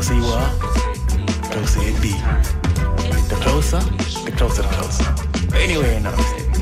closer you are, the closer it be. The closer, the closer, the closer. Anyway, now.